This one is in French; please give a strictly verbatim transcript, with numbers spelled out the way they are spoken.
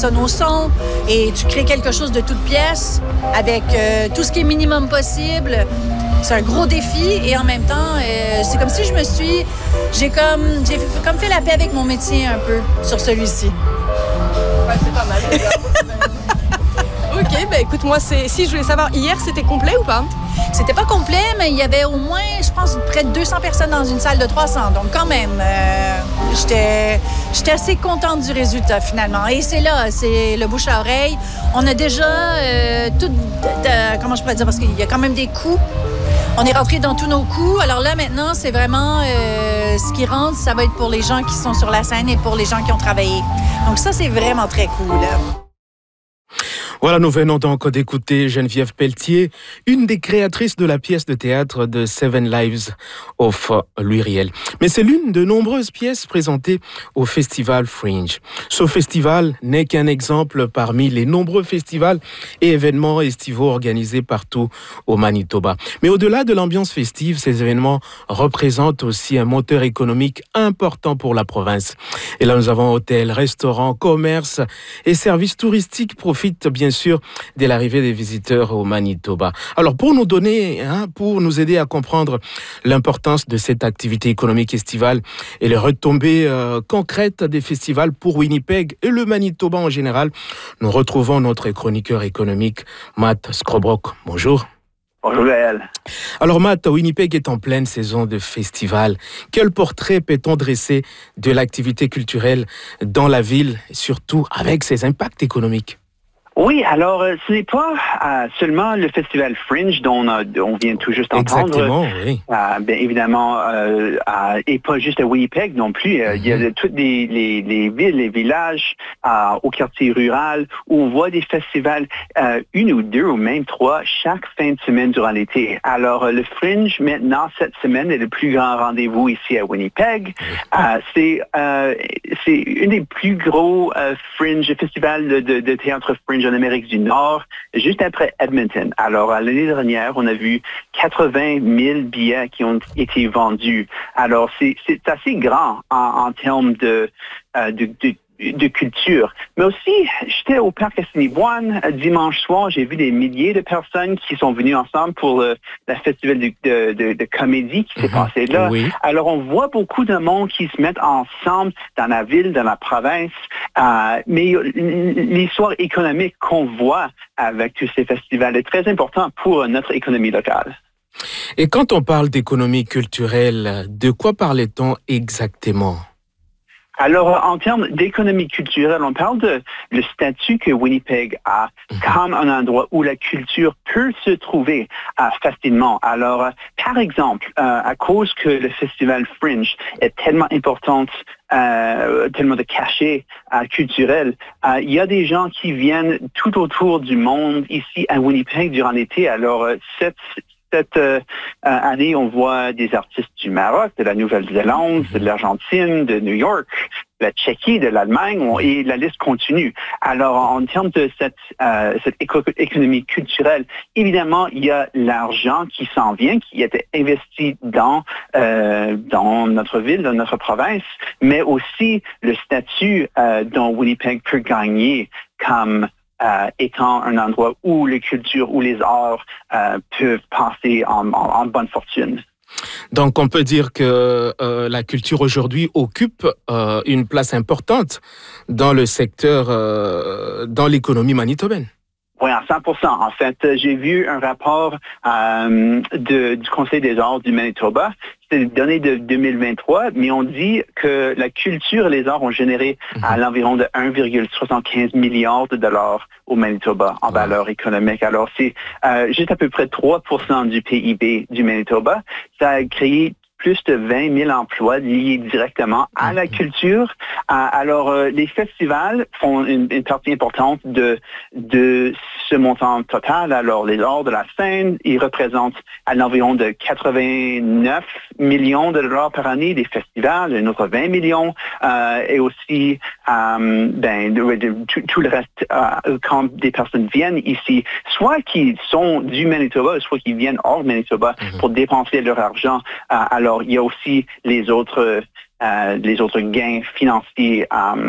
personnes au son et tu crées quelque chose de toute pièce avec euh, tout ce qui est minimum possible. C'est un gros défi et en même temps, euh, c'est comme si je me suis... J'ai comme, j'ai fait, comme fait la paix avec mon métier un peu sur celui-ci. Ouais, c'est pas mal. OK, ben écoute, moi, c'est, si je voulais savoir, hier, c'était complet ou pas? C'était pas complet, mais il y avait au moins, je pense, près de deux cents personnes dans une salle de trois cents. Donc, quand même, euh, j'étais, j'étais assez contente du résultat, finalement. Et c'est là, c'est le bouche à oreille. On a déjà euh, tout... De, de, comment je pourrais dire? Parce qu'il y a quand même des coûts. On est rentré dans tous nos coûts. Alors là, maintenant, c'est vraiment... Euh, ce qui rentre, ça va être pour les gens qui sont sur la scène et pour les gens qui ont travaillé. Donc ça, c'est vraiment très cool. Voilà, nous venons donc d'écouter Geneviève Pelletier, une des créatrices de la pièce de théâtre de Seven Lives of Luriel. Mais c'est l'une de nombreuses pièces présentées au Festival Fringe. Ce festival n'est qu'un exemple parmi les nombreux festivals et événements estivaux organisés partout au Manitoba. Mais au-delà de l'ambiance festive, ces événements représentent aussi un moteur économique important pour la province. Et là, nous avons hôtels, restaurants, commerces et services touristiques profitent bien sûr dès l'arrivée des visiteurs au Manitoba. Alors pour nous donner, hein, pour nous aider à comprendre l'importance de cette activité économique estivale et les retombées euh, concrètes des festivals pour Winnipeg et le Manitoba en général, nous retrouvons notre chroniqueur économique Matt Scrobrock. Bonjour. Bonjour Gaël. Alors Matt, Winnipeg est en pleine saison de festival. Quel portrait peut-on dresser de l'activité culturelle dans la ville, surtout avec ses impacts économiques? Oui, alors euh, ce n'est pas euh, seulement le festival Fringe dont on, on vient tout juste d'entendre. Exactement, oui. Euh, bien évidemment, euh, euh, et pas juste à Winnipeg non plus. Euh, mm-hmm. Il y a de, toutes les, les, les villes, les villages euh, au quartier rural où on voit des festivals, euh, une ou deux ou même trois, chaque fin de semaine durant l'été. Alors euh, le Fringe, maintenant, cette semaine, est le plus grand rendez-vous ici à Winnipeg. Mm-hmm. Euh, c'est, euh, c'est une des plus gros euh, Fringe, festivals de, de, de théâtre Fringe en Amérique du Nord, juste après Edmonton. Alors, l'année dernière, on a vu quatre-vingt mille billets qui ont été vendus. Alors, c'est, c'est assez grand en, en termes de, euh, de, de de culture. Mais aussi, j'étais au Parc Assiniboine dimanche soir, j'ai vu des milliers de personnes qui sont venues ensemble pour le, le festival de, de, de, de comédie qui s'est mm-hmm. passé là. Oui. Alors, on voit beaucoup de monde qui se mettent ensemble dans la ville, dans la province, euh, mais l'histoire économique qu'on voit avec tous ces festivals est très importante pour notre économie locale. Et quand on parle d'économie culturelle, de quoi parlait-on exactement? Alors, en termes d'économie culturelle, on parle de le statut que Winnipeg a mm-hmm. comme un endroit où la culture peut se trouver euh, facilement. Alors, euh, par exemple, euh, à cause que le festival Fringe est tellement important, euh, tellement de cachet euh, culturel, euh, il y a des gens qui viennent tout autour du monde ici à Winnipeg durant l'été. Alors, euh, cette Cette euh, année, on voit des artistes du Maroc, de la Nouvelle-Zélande, de l'Argentine, de New York, de la Tchéquie, de l'Allemagne, on, et la liste continue. Alors, en termes de cette, euh, cette éco- économie culturelle, évidemment, il y a l'argent qui s'en vient, qui est investi dans, euh, dans notre ville, dans notre province, mais aussi le statut euh, dont Winnipeg peut gagner comme Euh, étant un endroit où les cultures, où les arts euh, peuvent passer en, en, en bonne fortune. Donc, on peut dire que euh, la culture aujourd'hui occupe euh, une place importante dans le secteur, euh, dans l'économie manitobaine. Oui, à cent pour cent. En fait, j'ai vu un rapport euh, de, du Conseil des arts du Manitoba. C'est donné de deux mille vingt-trois, mais on dit que la culture et les arts ont généré mm-hmm. à l'environ de un virgule soixante-quinze milliard de dollars au Manitoba en wow. valeur économique. Alors, c'est euh, juste à peu près trois pour cent du P I B du Manitoba. Ça a créé plus de vingt mille emplois liés directement à la culture. Euh, alors, euh, les festivals font une, une partie importante de, de ce montant total. Alors, les arts de la scène, ils représentent à l'environ de quatre-vingt-neuf millions de dollars par année, des festivals, un autre vingt millions, euh, et aussi euh, ben, de, de, tout, tout le reste, euh, quand des personnes viennent ici, soit qui sont du Manitoba, soit qui viennent hors Manitoba mm-hmm. pour dépenser leur argent. Euh, alors, il y a aussi les autres, euh, les autres gains financiers euh,